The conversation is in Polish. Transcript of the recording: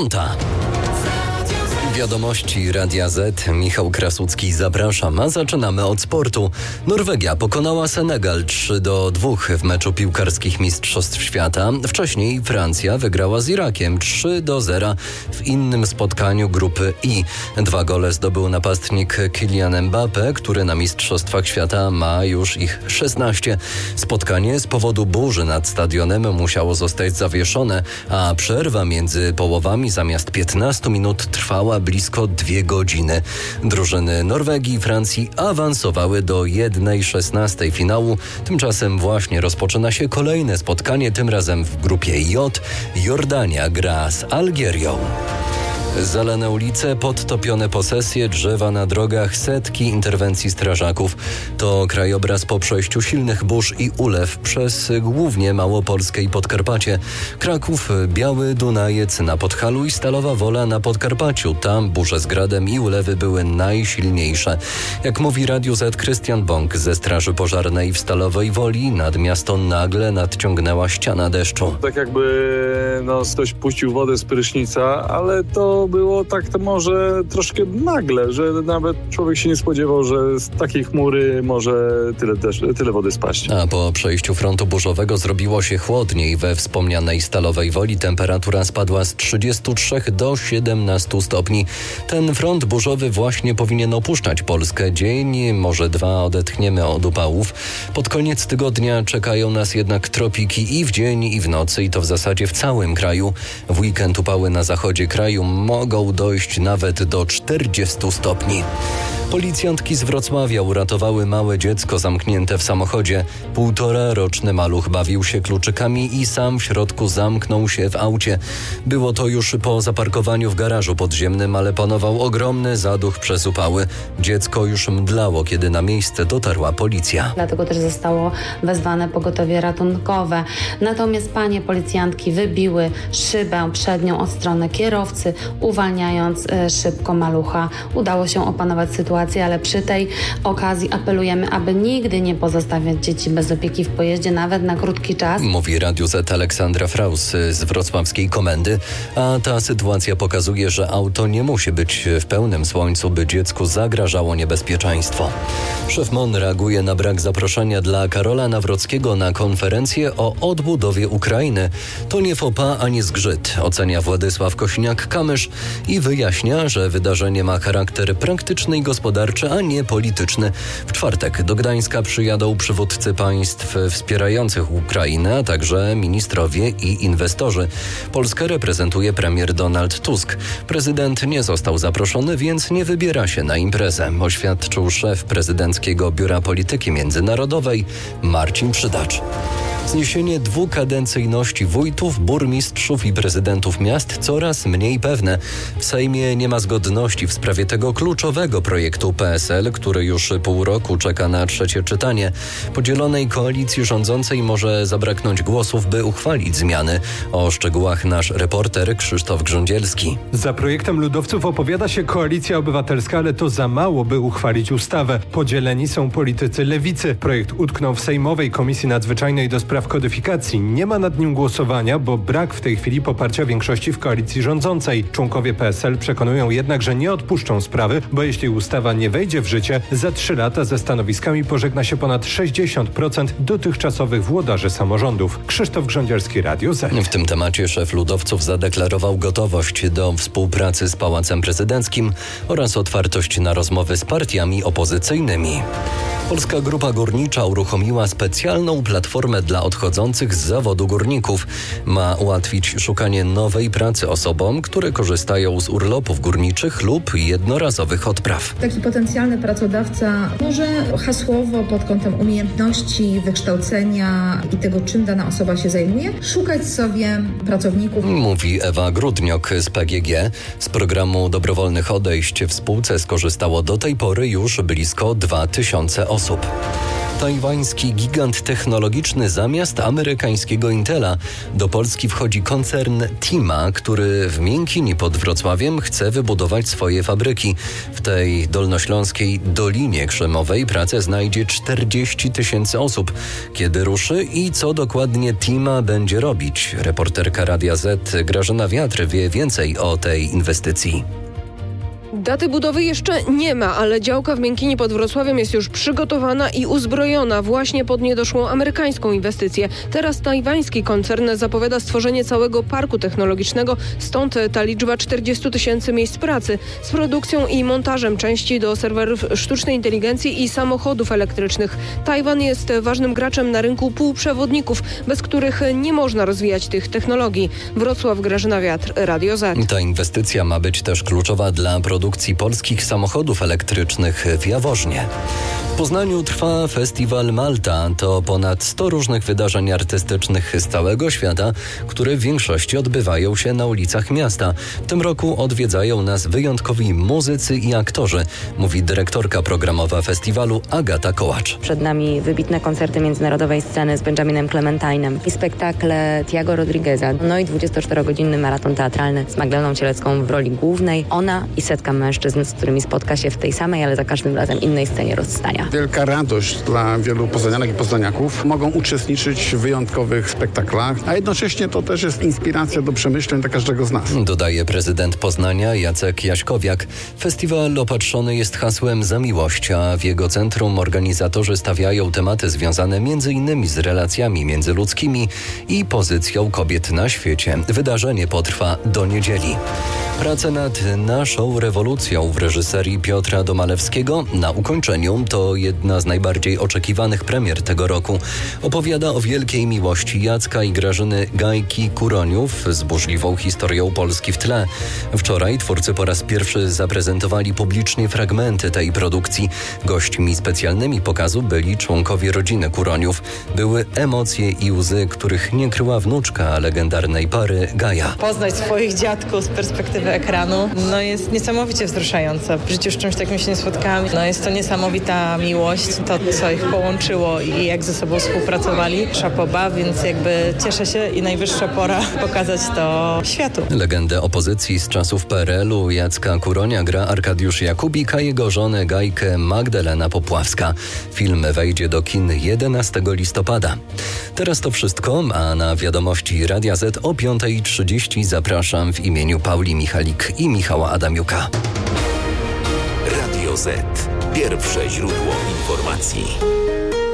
9:00. Wiadomości Radia Z. Michał Krasucki, zapraszam. A zaczynamy od sportu. Norwegia pokonała Senegal 3-2 w meczu piłkarskich Mistrzostw Świata. Wcześniej Francja wygrała z Irakiem 3-0 w innym spotkaniu grupy I. 2 gole zdobył napastnik Kylian Mbappé, który na Mistrzostwach Świata ma już ich 16. Spotkanie z powodu burzy nad stadionem musiało zostać zawieszone, a przerwa między połowami zamiast 15 minut trwała blisko 2 godziny. Drużyny Norwegii i Francji awansowały do 1/16 finału. Tymczasem właśnie rozpoczyna się kolejne spotkanie, tym razem w grupie J. Jordania gra z Algierią. Zalane ulice, podtopione posesje, drzewa na drogach, setki interwencji strażaków. To krajobraz po przejściu silnych burz i ulew przez głównie Małopolskę i Podkarpacie. Kraków, Biały Dunajec na Podhalu i Stalowa Wola na Podkarpaciu. Tam burze z gradem i ulewy były najsilniejsze. Jak mówi Radiu Z Krystian Bąk ze Straży Pożarnej w Stalowej Woli, nad miasto nagle nadciągnęła ściana deszczu. Tak jakby ktoś puścił wodę z prysznica, ale to było tak to może troszkę nagle, że nawet człowiek się nie spodziewał, że z takiej chmury może tyle wody spaść. A po przejściu frontu burzowego zrobiło się chłodniej. We wspomnianej Stalowej Woli temperatura spadła z 33 do 17 stopni. Ten front burzowy właśnie powinien opuszczać Polskę. Dzień, może 2 odetchniemy od upałów. Pod koniec tygodnia czekają nas jednak tropiki i w dzień, i w nocy, i to w zasadzie w całym kraju. W weekend upały na zachodzie kraju mogą dojść nawet do 40 stopni. Policjantki z Wrocławia uratowały małe dziecko zamknięte w samochodzie. 1,5-roczny maluch bawił się kluczykami i sam w środku zamknął się w aucie. Było to już po zaparkowaniu w garażu podziemnym, ale panował ogromny zaduch przez upały. Dziecko już mdlało, kiedy na miejsce dotarła policja. Dlatego też zostało wezwane pogotowie ratunkowe. Natomiast panie policjantki wybiły szybę przednią od strony kierowcy, uwalniając szybko malucha. Udało się opanować sytuację, ale przy tej okazji apelujemy, aby nigdy nie pozostawiać dzieci bez opieki w pojeździe, nawet na krótki czas. Mówi Radiu Z Aleksandra Fraus z wrocławskiej komendy, a ta sytuacja pokazuje, że auto nie musi być w pełnym słońcu, by dziecku zagrażało niebezpieczeństwo. Szef MON reaguje na brak zaproszenia dla Karola Nawrockiego na konferencję o odbudowie Ukrainy. To nie faux pas ani zgrzyt, ocenia Władysław Kosiniak-Kamysz i wyjaśnia, że wydarzenie ma charakter praktyczny i gospodarczy, a nie polityczny. W czwartek do Gdańska przyjadą przywódcy państw wspierających Ukrainę, a także ministrowie i inwestorzy. Polskę reprezentuje premier Donald Tusk. Prezydent nie został zaproszony, więc nie wybiera się na imprezę, oświadczył szef prezydenckiego Biura Polityki Międzynarodowej Marcin Przydacz. Zniesienie dwukadencyjności wójtów, burmistrzów i prezydentów miast coraz mniej pewne. W Sejmie nie ma zgodności w sprawie tego kluczowego projektu PSL, który już pół roku czeka na trzecie czytanie. Podzielonej koalicji rządzącej może zabraknąć głosów, by uchwalić zmiany. O szczegółach nasz reporter Krzysztof Grządzielski. Za projektem ludowców opowiada się Koalicja Obywatelska, ale to za mało, by uchwalić ustawę. Podzieleni są politycy lewicy. Projekt utknął w Sejmowej Komisji Nadzwyczajnej do spraw kodyfikacji. Nie ma nad nim głosowania, bo brak w tej chwili poparcia większości w koalicji rządzącej. Członkowie PSL przekonują jednak, że nie odpuszczą sprawy, bo jeśli ustawa nie wejdzie w życie, za 3 lata ze stanowiskami pożegna się ponad 60% dotychczasowych włodarzy samorządów. Krzysztof Grządzielski, Radio Z. W tym temacie szef ludowców zadeklarował gotowość do współpracy z Pałacem Prezydenckim oraz otwartość na rozmowy z partiami opozycyjnymi. Polska Grupa Górnicza uruchomiła specjalną platformę dla odchodzących z zawodu górników. Ma ułatwić szukanie nowej pracy osobom, które korzystają z urlopów górniczych lub jednorazowych odpraw. Taki potencjalny pracodawca może hasłowo pod kątem umiejętności, wykształcenia i tego, czym dana osoba się zajmuje, szukać sobie pracowników. Mówi Ewa Grudniok z PGG. Z programu dobrowolnych odejść w spółce skorzystało do tej pory już blisko 2000 osób. Tajwański gigant technologiczny zamiast amerykańskiego Intela. Do Polski wchodzi koncern Tima, który w Miękini pod Wrocławiem chce wybudować swoje fabryki. W tej dolnośląskiej Dolinie Krzemowej pracę znajdzie 40 000 osób. Kiedy ruszy i co dokładnie Tima będzie robić? Reporterka Radia Z Grażyna Wiatr wie więcej o tej inwestycji. Daty budowy jeszcze nie ma, ale działka w Miękini pod Wrocławiem jest już przygotowana i uzbrojona właśnie pod niedoszłą amerykańską inwestycję. Teraz tajwański koncern zapowiada stworzenie całego parku technologicznego, stąd ta liczba 40 000 miejsc pracy z produkcją i montażem części do serwerów sztucznej inteligencji i samochodów elektrycznych. Tajwan jest ważnym graczem na rynku półprzewodników, bez których nie można rozwijać tych technologii. Wrocław, Grażyna Wiatr, Radio Z. Ta inwestycja ma być też kluczowa dla produkcji polskich samochodów elektrycznych w Jaworznie. W Poznaniu trwa Festiwal Malta. To ponad 100 różnych wydarzeń artystycznych z całego świata, które w większości odbywają się na ulicach miasta. W tym roku odwiedzają nas wyjątkowi muzycy i aktorzy, mówi dyrektorka programowa festiwalu Agata Kołacz. Przed nami wybitne koncerty międzynarodowej sceny z Benjaminem Clementine'em i spektakle Tiago Rodrigueza. No i 24-godzinny maraton teatralny z Magdaleną Cielecką w roli głównej. Ona i setka mężczyzn, z którymi spotka się w tej samej, ale za każdym razem innej scenie rozstania. Wielka radość dla wielu poznanianek i poznaniaków. Mogą uczestniczyć w wyjątkowych spektaklach, a jednocześnie to też jest inspiracja do przemyśleń dla każdego z nas. Dodaje prezydent Poznania Jacek Jaśkowiak. Festiwal opatrzony jest hasłem Za miłość, a w jego centrum organizatorzy stawiają tematy związane m.in. z relacjami międzyludzkimi i pozycją kobiet na świecie. Wydarzenie potrwa do niedzieli. Prace nad Naszą rewolucją w reżyserii Piotra Domalewskiego na ukończeniu to jedna z najbardziej oczekiwanych premier tego roku. Opowiada o wielkiej miłości Jacka i Grażyny Gajki-Kuroniów z burzliwą historią Polski w tle. Wczoraj twórcy po raz pierwszy zaprezentowali publicznie fragmenty tej produkcji. Gośćmi specjalnymi pokazu byli członkowie rodziny Kuroniów. Były emocje i łzy, których nie kryła wnuczka legendarnej pary Gaja. Poznać swoich dziadków z perspektywy ekranu, jest niesamowicie wzruszające. W życiu z czymś takim się nie spotkałam. Jest to niesamowita miłość, to co ich połączyło i jak ze sobą współpracowali. Szapoba, więc cieszę się i najwyższa pora pokazać to światu. Legendę opozycji z czasów PRL-u Jacka Kuronia gra Arkadiusz Jakubik, a jego żonę Gajkę Magdalena Popławska. Film wejdzie do kin 11 listopada. Teraz to wszystko, a na wiadomości Radia Z o 5:30 zapraszam w imieniu Pauli Michalik i Michała Adamiuka. Radio Z. Pierwsze źródło informacji.